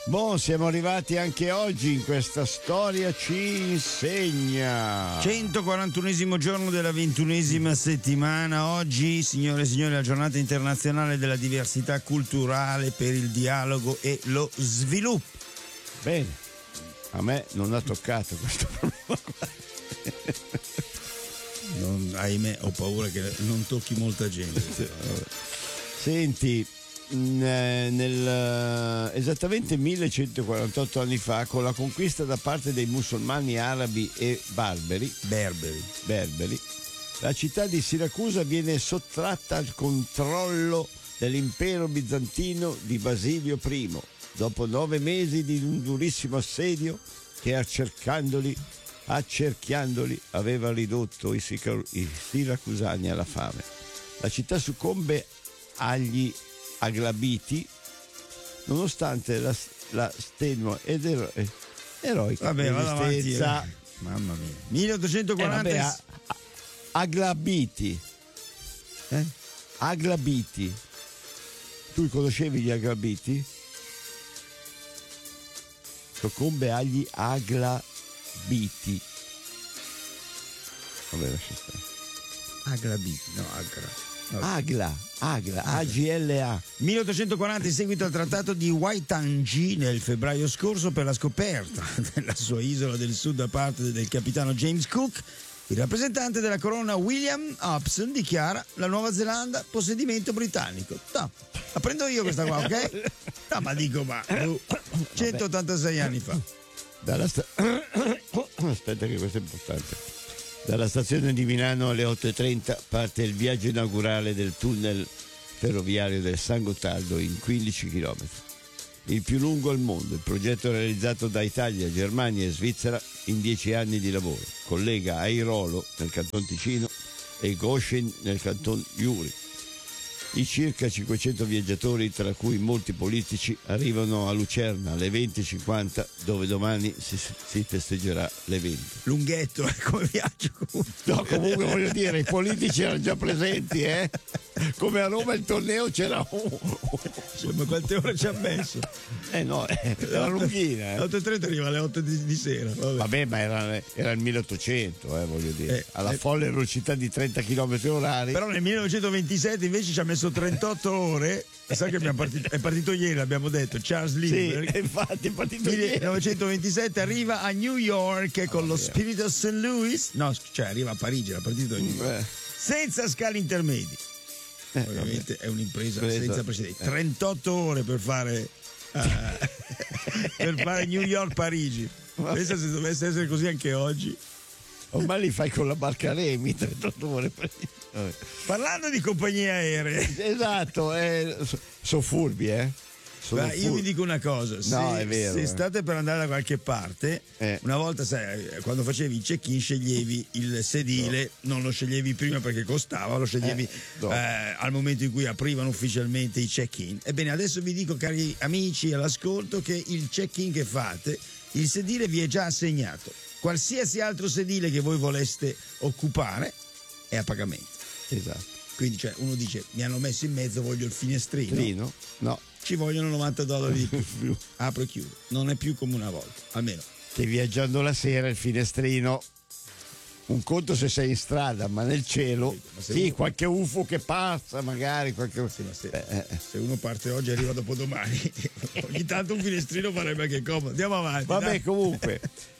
Boh, siamo arrivati anche oggi in questa storia ci insegna. 141esimo giorno della 21esima settimana. Oggi, signore e signori, la giornata internazionale della diversità culturale per il dialogo e lo sviluppo. Bene, a me non ha toccato questo problema qua. Ahimè, ho paura che non tocchi molta gente. Senti, esattamente 1148 anni fa, con la conquista da parte dei musulmani arabi e berberi, la città di Siracusa viene sottratta al controllo dell'impero bizantino di Basilio I, dopo 9 mesi di un durissimo assedio che accerchiandoli aveva ridotto i siracusani alla fame. La città succombe agli Aglabiti nonostante la stenua ed eroica resistenza. Mamma mia. 1840 Aglabiti. Aglabiti. Tu conoscevi gli Aglabiti? Soccombe agli Aglabiti. Vabbè, lascia stare. Aglabiti, no, Agla, AGLA. 1840, in seguito al trattato di Waitangi nel febbraio scorso per la scoperta della sua isola del sud da parte del capitano James Cook, il rappresentante della corona William Hobson dichiara la Nuova Zelanda possedimento britannico. No, la prendo io questa qua, ok? No, ma dico, 186 anni fa. Aspetta che questo è importante. Dalla stazione di Milano alle 8:30 parte il viaggio inaugurale del tunnel ferroviario del San Gottardo in 15 km. Il più lungo al mondo, il progetto realizzato da Italia, Germania e Svizzera in 10 anni di lavoro. Collega Airolo nel canton Ticino e Goshen nel canton Uri. I circa 500 viaggiatori, tra cui molti politici, arrivano a Lucerna alle 20:50, dove domani si festeggerà l'evento. Lunghetto, come viaggio. No, comunque voglio dire, i politici erano già presenti, come a Roma il torneo c'era ma quante ore ci ha messo? No, era lunghina. 8:30 arriva alle 8 di sera. Vabbè, ma era il 1800, voglio dire. Alla folle velocità di 30 km orari. Però nel 1927 invece ci ha messo 38 ore. Sai che è partito ieri, l'abbiamo detto, Charles Lindbergh. Sì, infatti è partito 1927 arriva a New York con lo Spirit of St. Louis. No, cioè arriva a Parigi, era partito a New York. Senza scali intermedi. Ovviamente è un'impresa senza precedenti. 38 ore per fare New York-Parigi. Pensa se dovesse essere così anche oggi. Ormai li fai con la barca Remi, 38 ore. Parlando di compagnie aeree. Esatto, sono furbi, Io vi dico una cosa, se state per andare da qualche parte, una volta, sai, quando facevi il check-in sceglievi il sedile, non lo sceglievi prima perché costava, lo sceglievi al momento in cui aprivano ufficialmente i check-in. Ebbene, adesso vi dico, cari amici all'ascolto, che il check-in che fate, il sedile vi è già assegnato. Qualsiasi altro sedile che voi voleste occupare è a pagamento. Esatto. Quindi, cioè, uno dice, mi hanno messo in mezzo, voglio il finestrino. No. Ci vogliono $90 di più. Apro e chiudo. Non è più come una volta, almeno. Che viaggiando la sera il finestrino, un conto se sei in strada, ma nel cielo, qualche UFO che passa, magari qualche. Se uno parte oggi e arriva dopodomani, ogni tanto un finestrino farebbe anche comodo. Andiamo avanti. Vabbè, dai. comunque.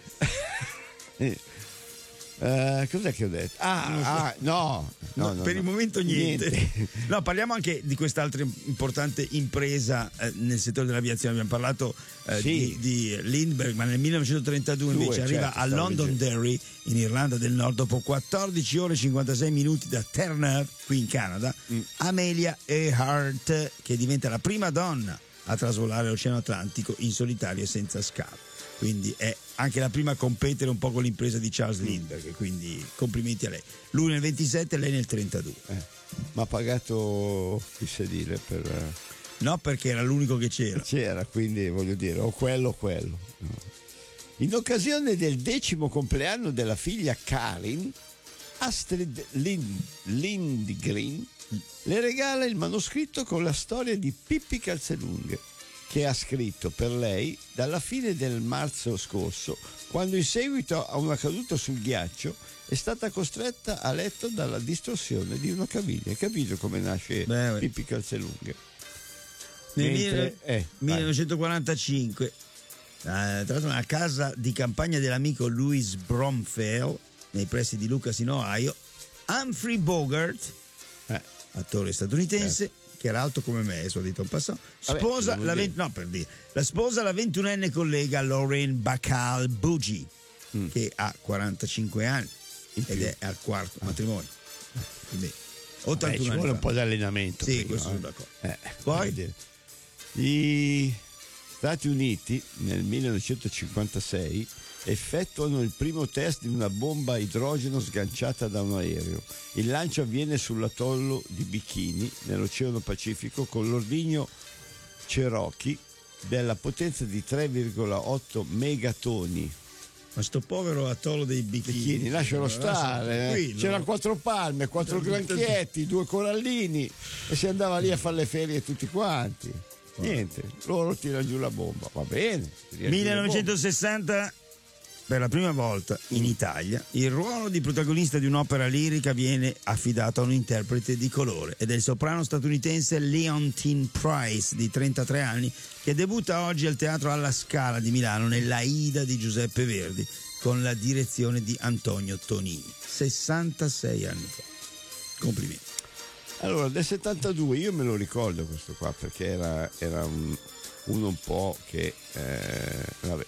Cos'è che ho detto? No, per il momento niente. No, parliamo anche di quest'altra importante impresa nel settore dell'aviazione. Abbiamo parlato di Lindbergh, ma nel 1932 invece arriva a Londonderry in Irlanda del Nord, dopo 14 ore e 56 minuti da Terre-Neuve, qui in Canada, Amelia Earhart, che diventa la prima donna a trasvolare l'Oceano Atlantico in solitario e senza scalo. Quindi è anche la prima a competere un po' con l'impresa di Charles Lindbergh, quindi complimenti a lei. Lui nel 27 e lei nel 32. Ma ha pagato il sedile per. No, perché era l'unico che c'era. Quindi voglio dire, o quello. In occasione del 10° compleanno della figlia Karin, Astrid Lindgren le regala il manoscritto con la storia di Pippi Calzelunghe. che ha scritto per lei dalla fine del marzo scorso, quando in seguito a una caduta sul ghiaccio è stata costretta a letto dalla distorsione di una caviglia. Hai capito come nasce Pippi Calzelunghe? Nel 1945, tra l'altro nella casa di campagna dell'amico Louis Bromfield, nei pressi di Lucas in Ohio, Humphrey Bogart, attore statunitense, che era alto come me, suo dito un passato, sposa la 21enne collega Lauren Bacall Bougie, che ha 45 anni ed è al quarto matrimonio. Quindi 81 ci vuole un po' di allenamento. Sì, prima, questo sono d'accordo. Poi gli Stati Uniti nel 1956 effettuano il primo test di una bomba a idrogeno sganciata da un aereo. Il lancio avviene sull'atollo di Bikini nell'Oceano Pacifico con l'ordigno Cherokee della potenza di 3,8 megatoni. Ma sto povero atollo dei Bikini, lascialo stare, c'erano 4 palme, 4 granchietti, 2 corallini e si andava lì a fare le ferie tutti quanti. Niente, loro tirano giù la bomba, va bene. 1960, per la prima volta in Italia, il ruolo di protagonista di un'opera lirica viene affidato a un interprete di colore ed è il soprano statunitense Leontine Price, di 33 anni, che debutta oggi al Teatro alla Scala di Milano nell'Aida di Giuseppe Verdi con la direzione di Antonio Tonini. 66 anni fa. Complimenti. Allora, del 72 io me lo ricordo questo qua, perché era uno un po' che vabbè.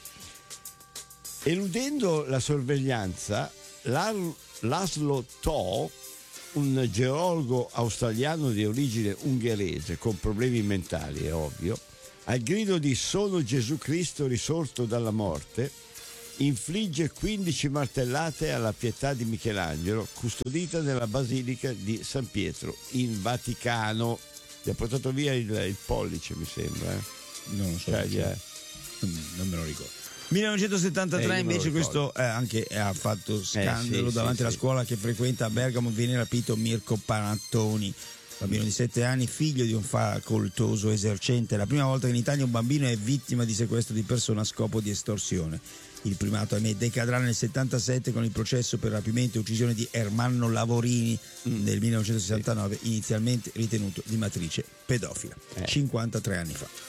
Eludendo la sorveglianza, Laszlo Toth, un geologo australiano di origine ungherese con problemi mentali, è ovvio, al grido di "Sono Gesù Cristo risorto dalla morte", infligge 15 martellate alla Pietà di Michelangelo, custodita nella Basilica di San Pietro in Vaticano. Gli ha portato via il pollice, mi sembra. Non lo so, non me lo ricordo. 1973 invece questo anche ha fatto scandalo davanti alla scuola che frequenta a Bergamo. Viene rapito Mirko Panattoni, bambino di 7 anni, figlio di un facoltoso esercente. È la prima volta che in Italia un bambino è vittima di sequestro di persona a scopo di estorsione. Il primato, ahimè, decadrà nel 77 con il processo per rapimento e uccisione di Ermanno Lavorini nel 1969, inizialmente ritenuto di matrice pedofila. 53 anni fa.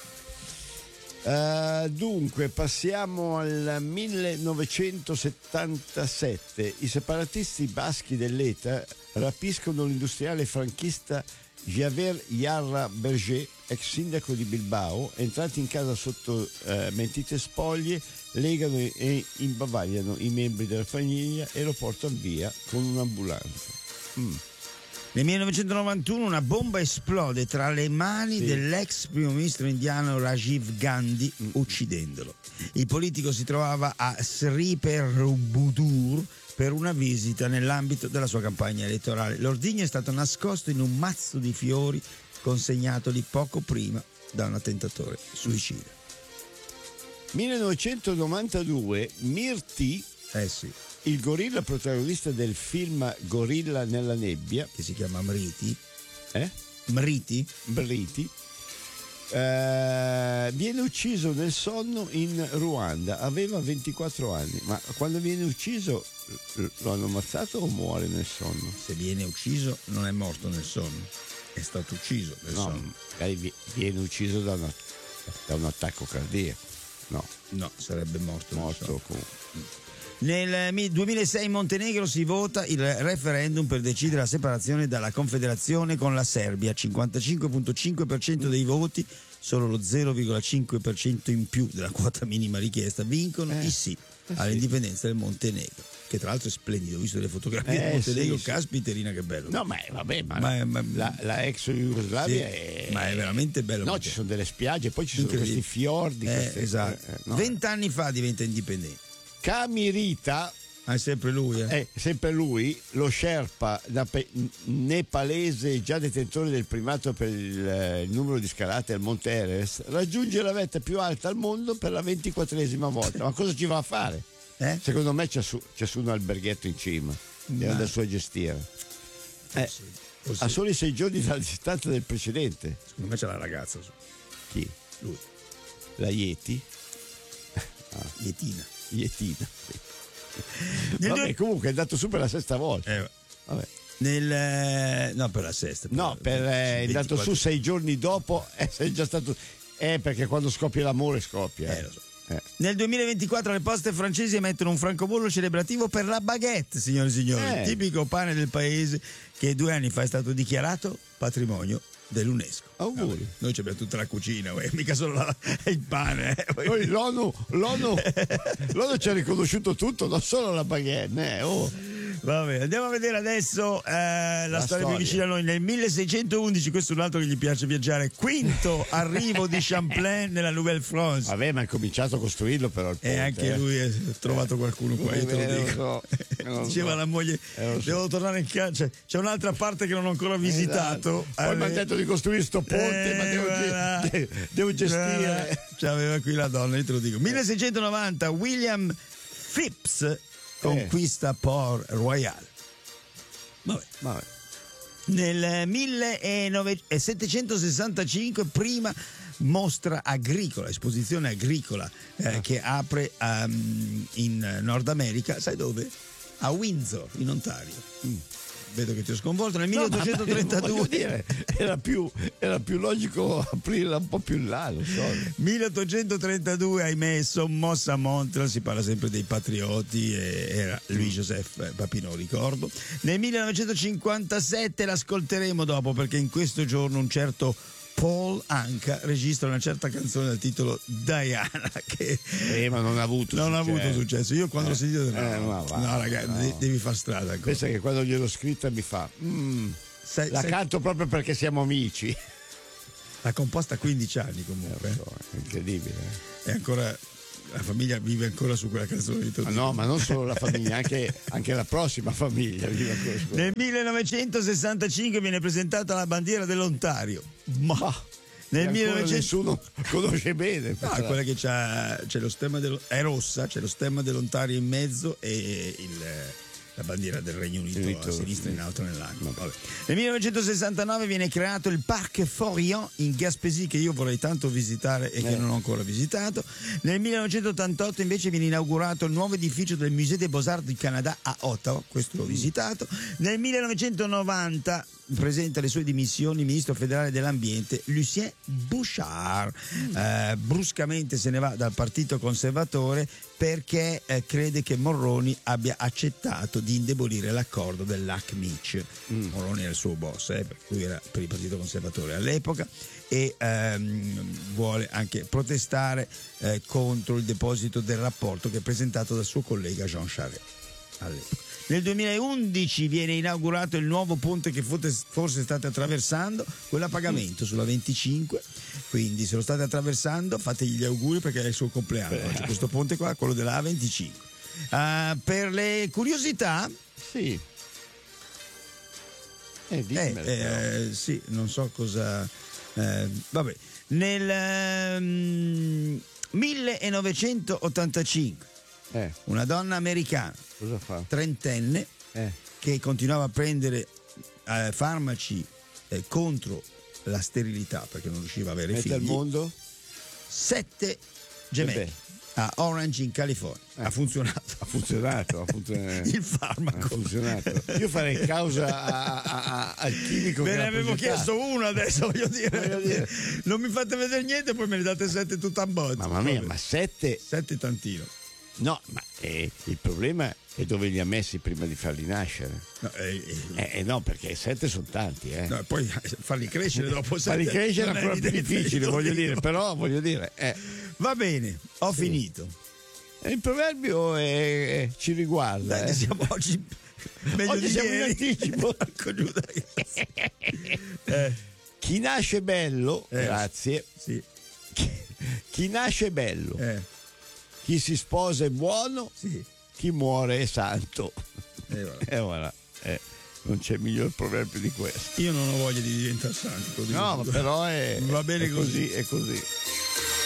Dunque passiamo al 1977. I separatisti baschi dell'ETA rapiscono l'industriale franchista Javier Yarra Berger, ex sindaco di Bilbao. Entrati in casa sotto mentite spoglie, legano e imbavagliano i membri della famiglia e lo portano via con un'ambulanza. Nel 1991 una bomba esplode tra le mani dell'ex primo ministro indiano Rajiv Gandhi, uccidendolo. Il politico si trovava a Sri Perumbudur per una visita nell'ambito della sua campagna elettorale. L'ordigno è stato nascosto in un mazzo di fiori consegnatoli poco prima da un attentatore suicida. 1992 Mirti, il gorilla protagonista del film Gorilla nella nebbia, che si chiama Mriti, Mriti, viene ucciso nel sonno in Ruanda. Aveva 24 anni, ma quando viene ucciso lo hanno ammazzato o muore nel sonno? Se viene ucciso non è morto nel sonno, è stato ucciso nel sonno. Viene ucciso da un attacco cardiaco. No, sarebbe morto comunque. Nel 2006 in Montenegro si vota il referendum per decidere la separazione dalla Confederazione con la Serbia. 55,5% dei voti, solo lo 0,5% in più della quota minima richiesta, vincono i sì all'indipendenza del Montenegro, che tra l'altro è splendido. Ho visto le fotografie del Montenegro, caspiterina che bello. No, ma la ex Jugoslavia è veramente bello. No, ci sono delle spiagge, poi ci sono questi fiordi. Esatto. 20 anni fa diventa indipendente. Camirita è sempre lui, È sempre lui, lo Sherpa nepalese, già detentore del primato per il numero di scalate al Monte Everest, raggiunge la vetta più alta al mondo per la 24esima volta. Ma cosa ci va a fare? Secondo me c'è su un alberghetto in cima, da sua gestire. A soli 6 giorni dalla distanza del precedente. Secondo me c'è la ragazza su. Chi? Lui. la Yeti. Yetina. Vabbè, comunque è andato su per la sesta volta. Vabbè. No, per la sesta. È andato su 6 giorni dopo, sei già stato. Perché quando scoppia l'amore scoppia. Lo so. Nel 2024 le poste francesi emettono un francobollo celebrativo per la baguette, signore e signori, tipico pane del paese che 2 anni fa è stato dichiarato patrimonio dell'UNESCO. Auguri. Noi abbiamo tutta la cucina, mica solo il pane. Poi l'ONU ci ha riconosciuto tutto, non solo la baguette. Vabbè, andiamo a vedere adesso la storia più vicina a noi. Nel 1611, questo è un altro che gli piace viaggiare, quinto arrivo di Champlain nella Nouvelle-France. Vabbè, ma ha cominciato a costruirlo però il ponte. E anche lui ha trovato qualcuno qua, io te lo dico. Diceva la moglie, devo tornare in casa, c'è un'altra parte che non ho ancora visitato. Poi mi ha detto di costruire sto ponte, ma devo gestire. C'aveva qui la donna, io te lo dico. 1690, William Phipps conquista Port Royal. Vabbè. Nel 1765 prima mostra agricola, esposizione agricola che apre in Nord America, sai dove? A Windsor, in Ontario. Vedo che ti ho sconvolto. Nel 1832 era più logico aprirla un po' più in là, lo so. 1832, ahimè, sommossa a Montreal, si parla sempre dei patrioti, era Louis-Joseph Papineau, ricordo. Nel 1957 l'ascolteremo dopo, perché in questo giorno un certo Paul Anka registra una certa canzone dal titolo Diana che ma non ha avuto successo. Io quando l'ho sentito ragazzi, devi far strada ancora. Pensa che quando gliel'ho scritta mi fa canto proprio perché siamo amici. L'ha composta a 15 anni comunque. È incredibile. È ancora, la famiglia vive ancora su quella canzone. No, ma non solo la famiglia, anche la prossima famiglia vive ancora su quella. Nel 1965 viene presentata la bandiera dell'Ontario. Nel 1900 nessuno conosce bene. Quella che c'è lo stemma è rossa, c'è lo stemma dell'Ontario in mezzo e la bandiera del Regno Unito a sinistra, in alto nell'angolo. Nel 1969 viene creato il Parc Forillon in Gaspésie, che io vorrei tanto visitare e che non ho ancora visitato. Nel 1988 invece viene inaugurato il nuovo edificio del Musée des Beaux-Arts du Canada a Ottawa, questo l'ho visitato. Nel 1990 presenta le sue dimissioni il ministro federale dell'ambiente Lucien Bouchard. Bruscamente se ne va dal partito conservatore perché crede che Mulroney abbia accettato di indebolire l'accordo del Lac Meach. Mulroney era il suo boss, perché lui era per il partito conservatore all'epoca, e vuole anche protestare contro il deposito del rapporto che è presentato dal suo collega Jean Charest all'epoca. Nel 2011 viene inaugurato il nuovo ponte che forse state attraversando, quello a pagamento sulla 25, quindi se lo state attraversando fategli gli auguri perché è il suo compleanno. C'è questo ponte qua, quello della A25. Per le curiosità, sì, sì, non so cosa. Vabbè, nel 1985 una donna americana, cosa fa? Trentenne, che continuava a prendere farmaci contro la sterilità perché non riusciva a avere figli. Al mondo 7 gemelli a Orange in California. Ha funzionato. Il farmaco ha funzionato. Io farei causa al chimico. Ve ne avevo chiesto uno adesso, voglio dire. Non mi fate vedere niente, poi me ne date 7 tutto a botte. Mamma mia, ma 7 tantino. No, ma il problema è dove li ha messi prima di farli nascere. No, perché 7 sono tanti. No, poi farli crescere dopo 7. Farli crescere è ancora più difficile, voglio dire. Però voglio dire. Va bene, ho finito. Il proverbio ci riguarda. Dai, siamo oggi siamo in anticipo. Chi nasce bello, grazie. Sì. Chi nasce bello. Chi si sposa è buono, sì. Chi muore è santo. Voilà. Non c'è miglior proverbio di questo. Io non ho voglia di diventare santo. No, però va bene è così.